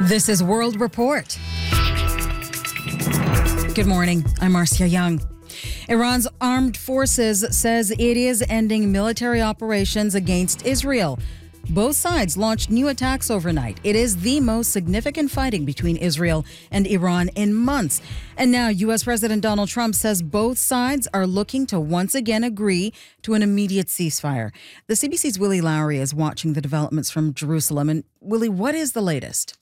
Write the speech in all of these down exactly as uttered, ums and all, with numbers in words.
This is World Report. Good morning. I'm Marcia Young. Iran's armed forces says it is ending military operations against Israel. Both sides launched new attacks overnight. It is the most significant fighting between Israel and Iran in months. And now U S. President Donald Trump says both sides are looking to once again agree to an immediate ceasefire. The C B C's Willie Lowry is watching the developments from Jerusalem. And Willie, what is the latest?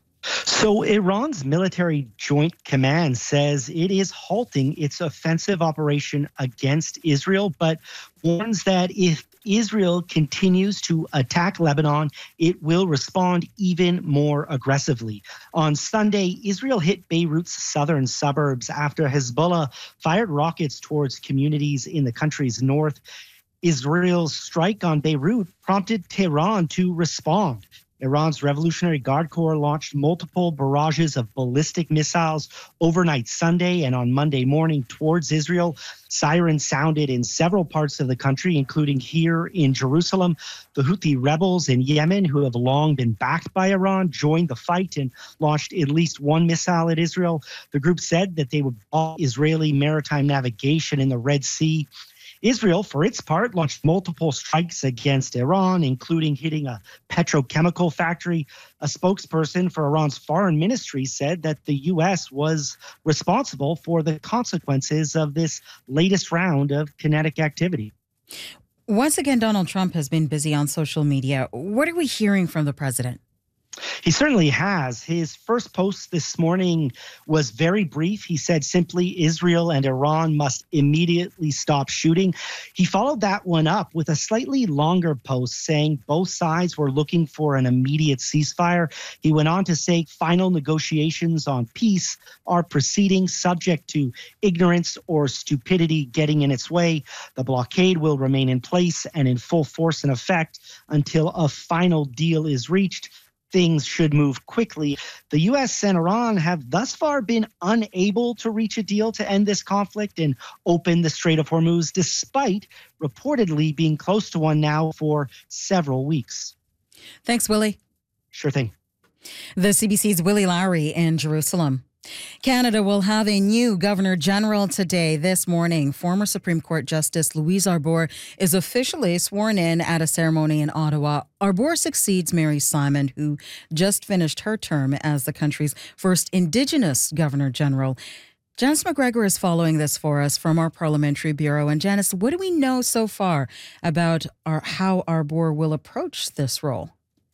So Iran's military joint command says it is halting its offensive operation against Israel, but warns that if Israel continues to attack Lebanon, it will respond even more aggressively. On Sunday, Israel hit Beirut's southern suburbs after Hezbollah fired rockets towards communities in the country's north. Israel's strike on Beirut prompted Tehran to respond. Iran's Revolutionary Guard Corps launched multiple barrages of ballistic missiles overnight Sunday and on Monday morning towards Israel. Sirens sounded in several parts of the country, including here in Jerusalem. The Houthi rebels in Yemen, who have long been backed by Iran, joined the fight and launched at least one missile at Israel. The group said that they would block Israeli maritime navigation in the Red Sea. Israel, for its part, launched multiple strikes against Iran, including hitting a petrochemical factory. A spokesperson for Iran's foreign ministry said that the U S was responsible for the consequences of this latest round of kinetic activity. Once again, Donald Trump has been busy on social media. What are we hearing from the president? He certainly has. His first post this morning was very brief. He said simply, Israel and Iran must immediately stop shooting. He followed that one up with a slightly longer post saying both sides were looking for an immediate ceasefire. He went on to say final negotiations on peace are proceeding subject to ignorance or stupidity getting in its way. The blockade will remain in place and in full force and effect until a final deal is reached. Things should move quickly. The U S and Iran have thus far been unable to reach a deal to end this conflict and open the Strait of Hormuz, despite reportedly being close to one now for several weeks. Thanks, Willie. Sure thing. The C B C's Willie Lowry in Jerusalem. Canada will have a new Governor General today. This morning, former Supreme Court Justice Louise Arbour is officially sworn in at a ceremony in Ottawa. Arbour succeeds Mary Simon, who just finished her term as the country's first Indigenous Governor General. Janice McGregor is following this for us from our Parliamentary Bureau. And Janice, what do we know so far about our, how Arbour will approach this role?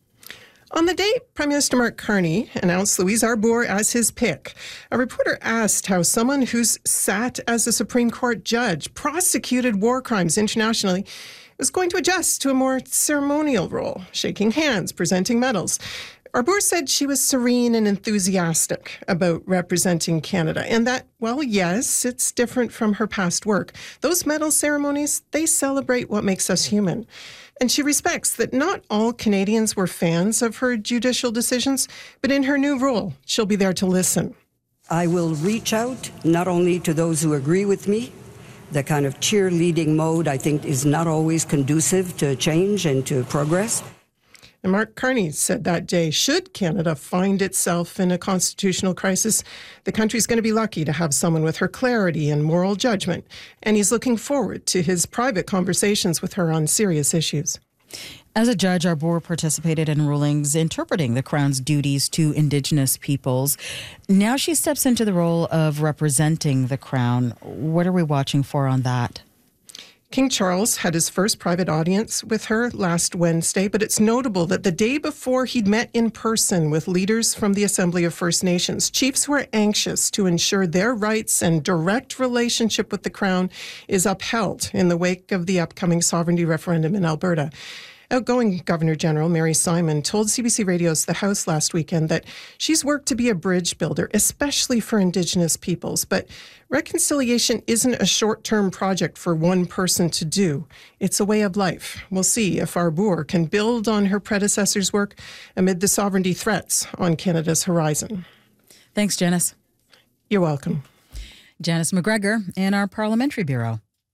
On the day Prime Minister Mark Carney announced Louise Arbour as his pick, a reporter asked how someone who's sat as a Supreme Court judge, prosecuted war crimes internationally, was going to adjust to a more ceremonial role, shaking hands, presenting medals. Arbour said she was serene and enthusiastic about representing Canada, and that, well, yes, it's different from her past work. Those medal ceremonies, they celebrate what makes us human. And she respects that not all Canadians were fans of her judicial decisions, but in her new role, she'll be there to listen. I will reach out not only to those who agree with me. The kind of cheerleading mode, I think, is not always conducive to change and to progress. And Mark Carney said that day, should Canada find itself in a constitutional crisis, the country's going to be lucky to have someone with her clarity and moral judgment. And he's looking forward to his private conversations with her on serious issues. As a judge, Arbour participated in rulings interpreting the Crown's duties to Indigenous peoples. Now she steps into the role of representing the Crown. What are we watching for on that? King Charles had his first private audience with her last Wednesday, but it's notable that the day before he'd met in person with leaders from the Assembly of First Nations, chiefs who are anxious to ensure their rights and direct relationship with the Crown is upheld in the wake of the upcoming sovereignty referendum in Alberta. Outgoing Governor General Mary Simon told C B C Radio's The House last weekend that she's worked to be a bridge builder, especially for Indigenous peoples. But reconciliation isn't a short-term project for one person to do. It's a way of life. We'll see if Arbour can build on her predecessor's work amid the sovereignty threats on Canada's horizon. Thanks, Janice. You're welcome. Janice McGregor in our Parliamentary Bureau.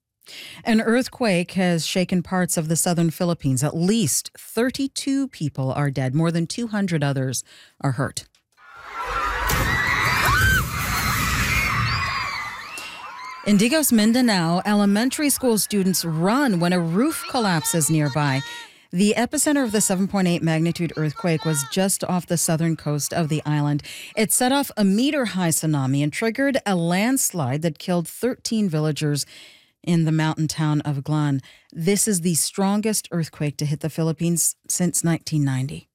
An earthquake has shaken parts of the southern Philippines. At least thirty-two people are dead. More than two hundred others are hurt. In Digos, Mindanao, elementary school students run when a roof collapses nearby. The epicenter of the seven point eight magnitude earthquake was just off the southern coast of the island. It set off a meter-high tsunami and triggered a landslide that killed thirteen villagers in the mountain town of Glan. This is the strongest earthquake to hit the Philippines since nineteen ninety.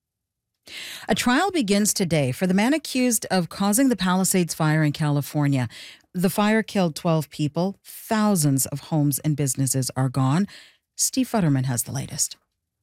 A trial begins today for the man accused of causing the Palisades fire in California. The fire killed twelve people. Thousands of homes and businesses are gone. Steve Futterman has the latest.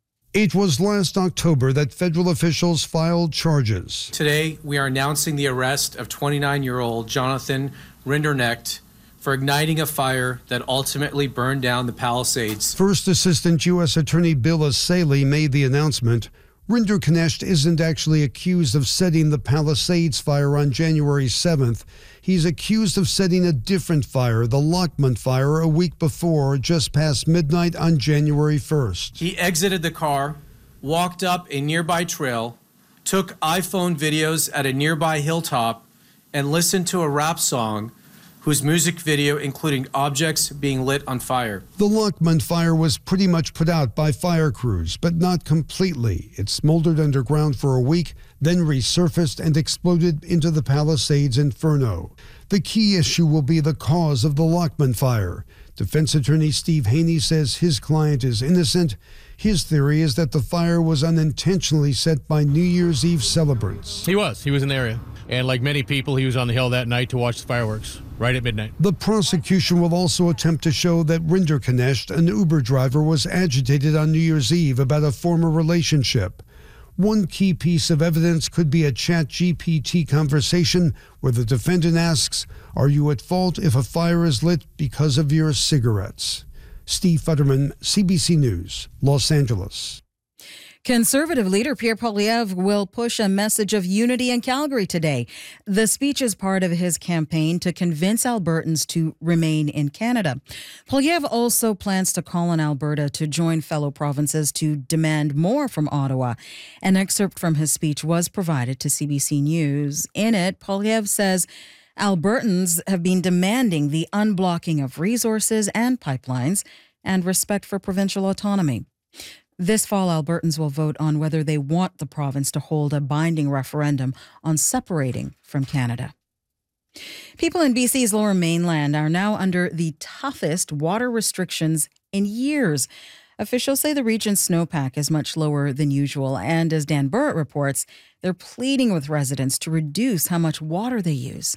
It was last October that federal officials filed charges. Today, we are announcing the arrest of twenty-nine-year-old Jonathan Rinderknecht for igniting a fire that ultimately burned down the Palisades. First Assistant U S Attorney Bill Asaley made the announcement. Rinderknecht isn't actually accused of setting the Palisades fire on January seventh. He's accused of setting a different fire, the Lockman fire, a week before, just past midnight on January first. He exited the car, walked up a nearby trail, took iPhone videos at a nearby hilltop, and listened to a rap song whose music video including objects being lit on fire. The Lockman fire was pretty much put out by fire crews, but not completely. It smoldered underground for a week, then resurfaced and exploded into the Palisades inferno. The key issue will be the cause of the Lockman fire. Defense attorney Steve Haney says his client is innocent. His theory is that the fire was unintentionally set by New Year's Eve celebrants. He was. He was in the area. And like many people, he was on the hill that night to watch the fireworks, right at midnight. The prosecution will also attempt to show that Rinderknecht, an Uber driver, was agitated on New Year's Eve about a former relationship. One key piece of evidence could be a Chat G P T conversation where the defendant asks, "Are you at fault if a fire is lit because of your cigarettes?" Steve Futterman, C B C News, Los Angeles. Conservative leader Pierre Poilievre will push a message of unity in Calgary today. The speech is part of his campaign to convince Albertans to remain in Canada. Poilievre also plans to call on Alberta to join fellow provinces to demand more from Ottawa. An excerpt from his speech was provided to C B C News. In it, Poilievre says Albertans have been demanding the unblocking of resources and pipelines and respect for provincial autonomy. This fall, Albertans will vote on whether they want the province to hold a binding referendum on separating from Canada. People in B C's Lower Mainland are now under the toughest water restrictions in years. Officials say the region's snowpack is much lower than usual, and as Dan Burrett reports, they're pleading with residents to reduce how much water they use.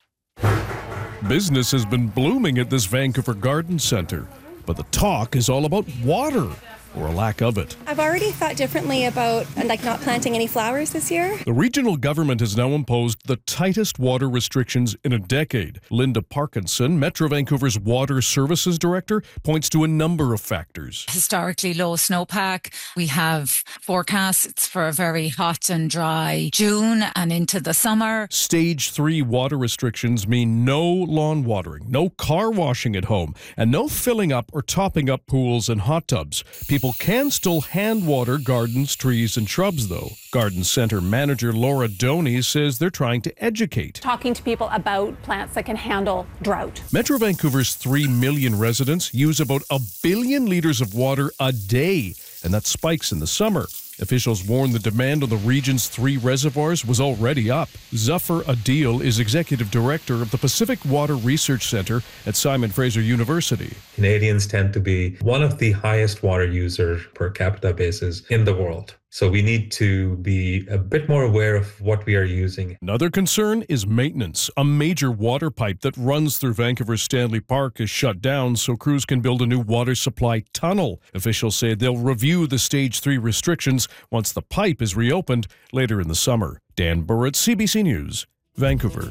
Business has been blooming at this Vancouver garden centre, but the talk is all about water, or a lack of it. I've already thought differently about like not planting any flowers this year. The regional government has now imposed the tightest water restrictions in a decade. Linda Parkinson, Metro Vancouver's Water Services Director, points to a number of factors. Historically low snowpack. We have forecasts for a very hot and dry June and into the summer. Stage three water restrictions mean no lawn watering, no car washing at home, and no filling up or topping up pools and hot tubs. People can still hand water gardens, trees, and shrubs, though. Garden Centre manager Laura Doney says they're trying to educate. Talking to people about plants that can handle drought. Metro Vancouver's three million residents use about a billion litres of water a day, and that spikes in the summer. Officials warn the demand on the region's three reservoirs was already up. Zafar Adil is executive director of the Pacific Water Research Centre at Simon Fraser University. Canadians tend to be one of the highest water users per capita basis in the world. So we need to be a bit more aware of what we are using. Another concern is maintenance. A major water pipe that runs through Vancouver's Stanley Park is shut down so crews can build a new water supply tunnel. Officials say they'll review the Stage three restrictions once the pipe is reopened later in the summer. Dan Burrett, C B C News, Vancouver.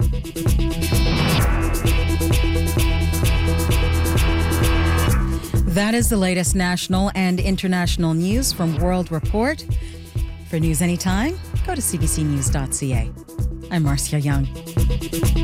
That is the latest national and international news from World Report. For news anytime, go to c b c news dot c a. I'm Marcia Young.